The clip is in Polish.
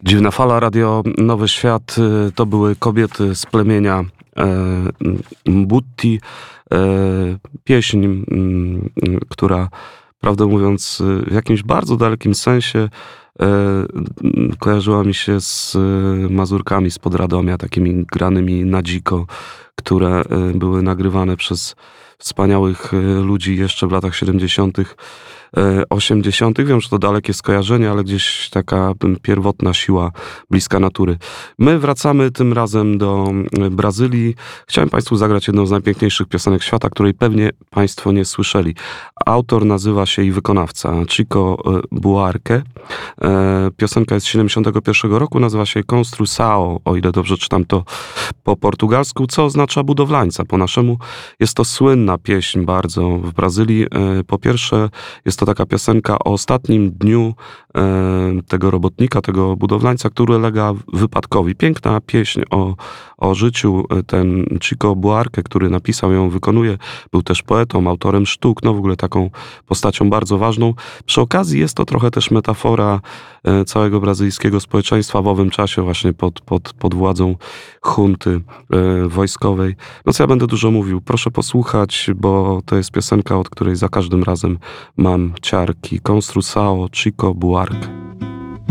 Dziwna fala, Radio Nowy Świat. To były kobiety z plemienia Mbuti. Pieśń, która, prawdę mówiąc, w jakimś bardzo dalekim sensie kojarzyła mi się z mazurkami spod Radomia, takimi granymi na dziko, które były nagrywane przez wspaniałych ludzi jeszcze w latach 70., 80. Wiem, że to dalekie skojarzenie, ale gdzieś taka pierwotna siła bliska natury. My wracamy tym razem do Brazylii. Chciałem Państwu zagrać jedną z najpiękniejszych piosenek świata, której pewnie Państwo nie słyszeli. Autor nazywa się i wykonawca Chico Buarque. Piosenka jest z 71 roku, nazywa się Construção, o ile dobrze czytam to po portugalsku, co oznacza budowlańca. Po naszemu jest to słynna pieśń bardzo w Brazylii. Po pierwsze jest to taka piosenka o ostatnim dniu tego robotnika, tego budowlańca, który ulega wypadkowi. Piękna pieśń o życiu. Ten Chico Buarque, który napisał ją, wykonuje, był też poetą, autorem sztuk, no w ogóle taką postacią bardzo ważną. Przy okazji jest to trochę też metafora całego brazylijskiego społeczeństwa w owym czasie, właśnie pod władzą junty wojskowej. No co ja będę dużo mówił, proszę posłuchać, bo to jest piosenka, od której za każdym razem mam ciarki. Construção, Chico Buarque.